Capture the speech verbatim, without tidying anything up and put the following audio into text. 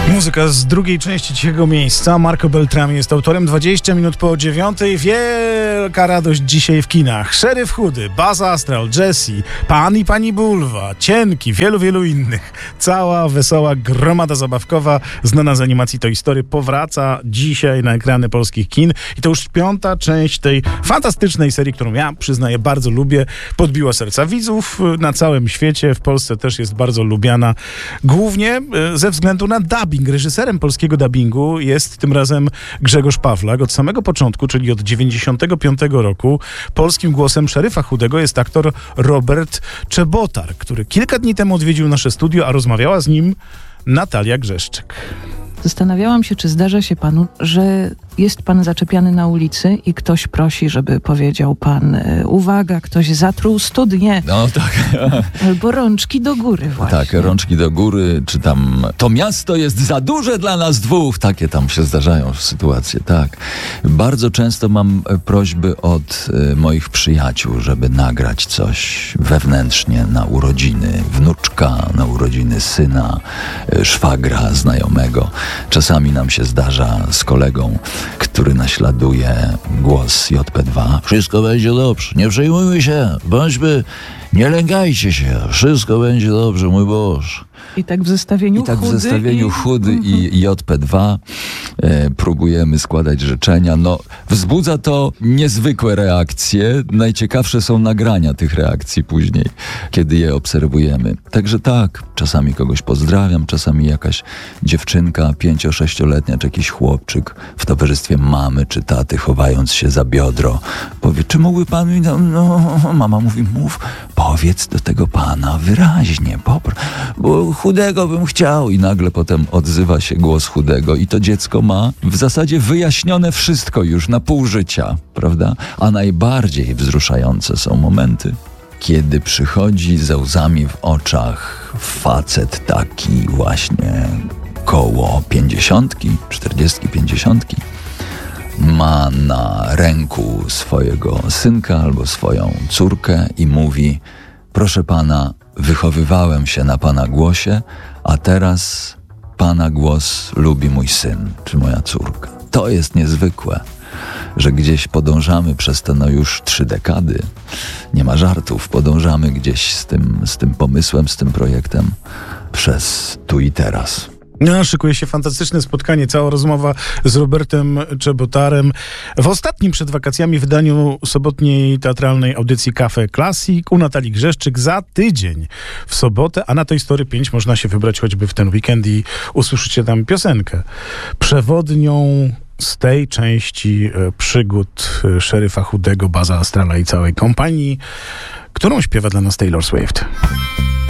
Muzyka z drugiej części Cichego Miejsca. Marco Beltrami jest autorem. dwadzieścia minut po dziewiątej. Wielka radość dzisiaj w kinach. Szeryf Chudy, Buzz Astral, Jessie, Pan i Pani Bulwa, Cienki, wielu, wielu innych. Cała wesoła gromada zabawkowa znana z animacji Toy Story powraca dzisiaj na ekrany polskich kin. I to już piąta część tej fantastycznej serii, którą ja, przyznaję, bardzo lubię. Podbiła serca widzów na całym świecie. W Polsce też jest bardzo lubiana. Głównie ze względu na dubbing. Reżyserem polskiego dubbingu jest tym razem Grzegorz Pawlak. Od samego początku, czyli od dziewięćdziesiątego piątego roku, polskim głosem Szeryfa Chudego jest aktor Robert Czebotar, który kilka dni temu odwiedził nasze studio, a rozmawiała z nim Natalia Grzeszczyk. Zastanawiałam się, czy zdarza się panu, że jest pan zaczepiany na ulicy i ktoś prosi, żeby powiedział pan uwaga, ktoś zatruł studnię. No tak. Albo rączki do góry właśnie. Tak, rączki do góry, czy tam to miasto jest za duże dla nas dwóch. Takie tam się zdarzają sytuacje, tak. Bardzo często mam prośby od y, moich przyjaciół, żeby nagrać coś wewnętrznie na urodziny wnuczka, na urodziny syna, y, szwagra, znajomego. Czasami nam się zdarza z kolegą, który naśladuje głos J P dwa. Wszystko będzie dobrze, nie przejmujmy się, bądźmy, nie lękajcie się, wszystko będzie dobrze, mój Boże. I tak w zestawieniu I tak chudy w zestawieniu i... chudy i J P dwa e, próbujemy składać życzenia. No, wzbudza to niezwykłe reakcje. Najciekawsze są nagrania tych reakcji później, kiedy je obserwujemy. Także tak, czasami kogoś pozdrawiam, czasami jakaś dziewczynka pięcio-sześcioletnia, czy jakiś chłopczyk w towarzystwie mamy czy taty, chowając się za biodro, powie, czy mógłby pan mi... No, no, mama mówi, mów, powiedz do tego pana wyraźnie, popr- bo Chudego bym chciał. I nagle potem odzywa się głos Chudego i to dziecko ma w zasadzie wyjaśnione wszystko już na pół życia, prawda? A najbardziej wzruszające są momenty, kiedy przychodzi ze łzami w oczach facet taki właśnie koło pięćdziesiątki, czterdziestki, pięćdziesiątki, ma na ręku swojego synka albo swoją córkę i mówi, proszę pana, wychowywałem się na pana głosie, a teraz pana głos lubi mój syn czy moja córka. To jest niezwykłe, że gdzieś podążamy przez te no już trzy dekady. Nie ma żartów, podążamy gdzieś z tym, z tym pomysłem, z tym projektem przez tu i teraz. No, szykuje się fantastyczne spotkanie, cała rozmowa z Robertem Czebotarem. W ostatnim przed wakacjami wydaniu sobotniej teatralnej audycji Cafe Classic u Natalii Grzeszczyk za tydzień w sobotę, a na Toy Story pięć można się wybrać choćby w ten weekend i usłyszycie tam piosenkę. Przewodnią z tej części e, przygód e, Szeryfa Chudego, Buzza Astrala i całej kompanii, którą śpiewa dla nas Taylor Swift.